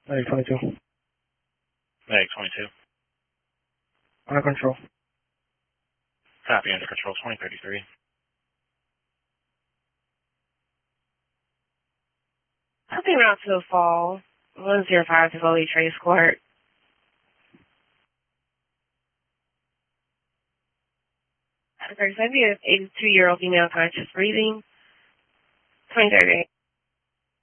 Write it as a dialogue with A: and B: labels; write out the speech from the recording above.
A: Medic 22.
B: Medic 22.
A: Under control.
B: Copy, under control, 2033.
C: Something around to the fall. 105 to Foley Trace Court. Okay, so that'd be an 82-year-old female conscious breathing. 2038.